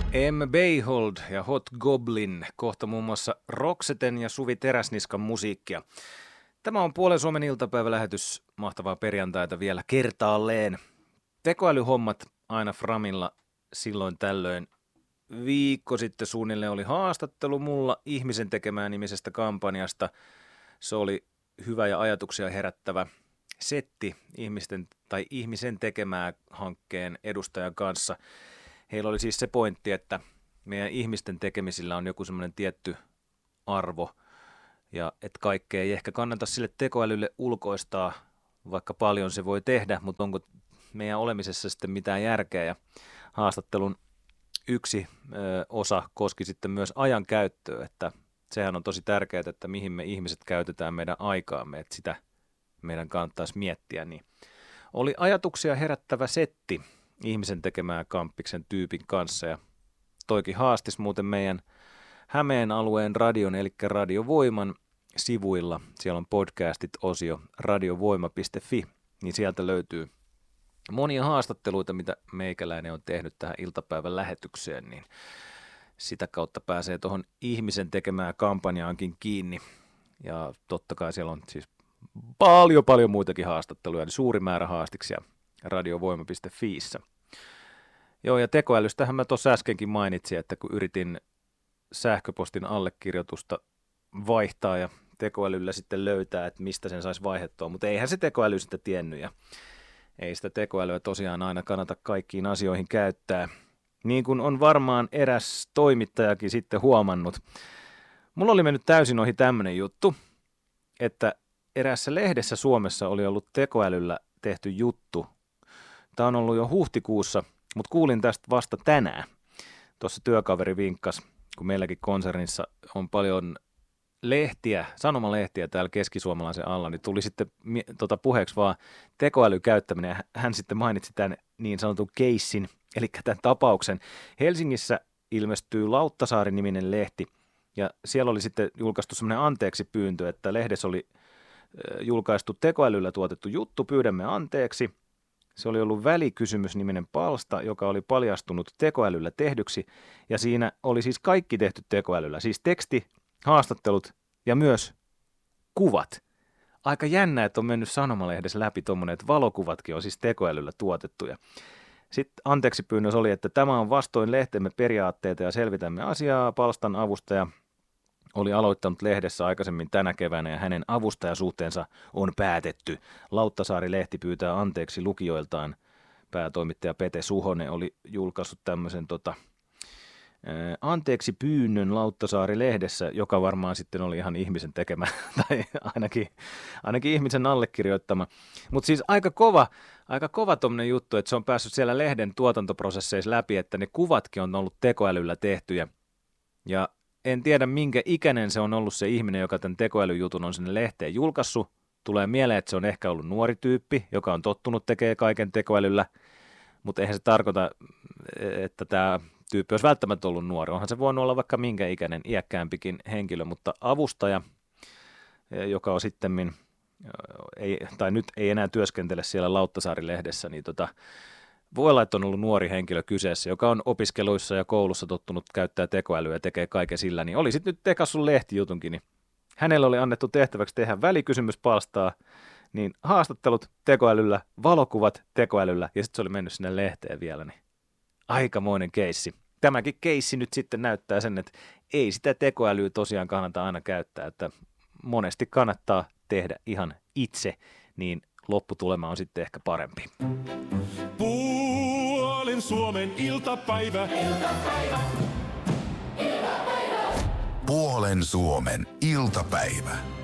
M. Beyhold ja Hot Goblin, kohta muun muassa Roxeten ja Suvi Teräsniskan musiikkia. Tämä on Puolen Suomen iltapäivälähetys, mahtavaa perjantaita vielä kertaalleen. Tekoälyhommat aina Framilla silloin tällöin. Viikko sitten suunnilleen oli haastattelu mulla ihmisen tekemään nimisestä kampanjasta. Se oli hyvä ja ajatuksia herättävä setti ihmisen tekemää hankkeen edustajan kanssa. Heillä oli siis se pointti, että meidän ihmisten tekemisillä on joku semmoinen tietty arvo ja että kaikkea ei ehkä kannata sille tekoälylle ulkoistaa, vaikka paljon se voi tehdä, mutta onko meidän olemisessa sitten mitään järkeä. Ja haastattelun yksi osa koski sitten myös ajan käyttöä, että sehän on tosi tärkeää, että mihin me ihmiset käytetään meidän aikaamme, että sitä meidän kannattaisi miettiä. Niin oli ajatuksia herättävä setti ihmisen tekemää Kamppiksen tyypin kanssa ja toikin haastis muuten meidän Hämeen alueen radion eli Radiovoiman sivuilla. Siellä on podcastit-osio radiovoima.fi, niin sieltä löytyy monia haastatteluita, mitä meikäläinen on tehnyt tähän iltapäivän lähetykseen, niin sitä kautta pääsee tuohon ihmisen tekemään kampanjaankin kiinni. Ja totta kai siellä on siis paljon muitakin haastatteluja, niin suuri määrä haastiksia radiovoima.fiissä. Joo, ja tekoälystähän mä tuossa äskenkin mainitsin, että kun yritin sähköpostin allekirjoitusta vaihtaa ja tekoälyllä sitten löytää, että mistä sen saisi vaihdettua, mutta eihän se tekoäly sitä tiennyt ja ei sitä tekoälyä tosiaan aina kannata kaikkiin asioihin käyttää. Niin kuin on varmaan eräs toimittajakin sitten huomannut. Mulla oli mennyt täysin ohi tämmöinen juttu, että eräässä lehdessä Suomessa oli ollut tekoälyllä tehty juttu. Tämä on ollut jo huhtikuussa, mutta kuulin tästä vasta tänään. Tuossa työkaveri vinkkasi, kun meilläkin konsernissa on paljon lehtiä, sanomalehtiä täällä keskisuomalaisen alla, niin tuli sitten puheeksi vaan tekoälykäyttäminen. Hän sitten mainitsi tämän niin sanotun keissin, eli tämän tapauksen. Helsingissä ilmestyy Lauttasaari-niminen lehti, ja siellä oli sitten julkaistu semmoinen anteeksi pyyntö, että lehdessä oli julkaistu tekoälyllä tuotettu juttu, pyydämme anteeksi. Se oli ollut Välikysymys-niminen palsta, joka oli paljastunut tekoälyllä tehdyksi, ja siinä oli siis kaikki tehty tekoälyllä, siis teksti, haastattelut ja myös kuvat. Aika jännä, että on mennyt sanomalehdessä läpi tuommoinen, että valokuvatkin on siis tekoälyllä tuotettuja. Sitten anteeksi pyynnös oli, että tämä on vastoin lehtemme periaatteita ja selvitämme asiaa. Palstan avustaja oli aloittanut lehdessä aikaisemmin tänä keväänä ja hänen avustajasuhteensa on päätetty. Lauttasaari-lehti pyytää anteeksi lukijoiltaan. Päätoimittaja Pete Suhonen oli julkaissut tämmöisen anteeksi pyynnön Lauttasaari-lehdessä, joka varmaan sitten oli ihan ihmisen tekemä, tai ainakin ihmisen allekirjoittama. Mutta siis aika kova tommonen juttu, että se on päässyt siellä lehden tuotantoprosesseissa läpi, että ne kuvatkin on ollut tekoälyllä tehtyjä. Ja en tiedä, minkä ikäinen se on ollut se ihminen, joka tämän tekoälyjutun on sinne lehteen julkaissut. Tulee mieleen, että se on ehkä ollut nuori tyyppi, joka on tottunut tekemään kaiken tekoälyllä, mutta eihän se tarkoita, että tämä tyyppi olisi välttämättä ollut nuori. Onhan se voinut olla vaikka minkä ikäinen, iäkkäämpikin henkilö, mutta avustaja, joka on sittemmin, nyt ei enää työskentele siellä Lauttasaari-lehdessä, niin voi olla, että on ollut nuori henkilö kyseessä, joka on opiskeluissa ja koulussa tottunut käyttää tekoälyä ja tekee kaiken sillä, niin oli sitten nyt tekassun lehtijutunkin, niin hänellä oli annettu tehtäväksi tehdä välikysymyspalstaa, niin haastattelut tekoälyllä, valokuvat tekoälyllä ja sitten se oli mennyt sinne lehteen vielä, niin aikamoinen keissi. Tämäkin keissi nyt sitten näyttää sen, että ei sitä tekoälyä tosiaan kannata aina käyttää, että monesti kannattaa tehdä ihan itse, niin lopputulema on sitten ehkä parempi. Puolen Suomen iltapäivä. Puolen Suomen iltapäivä.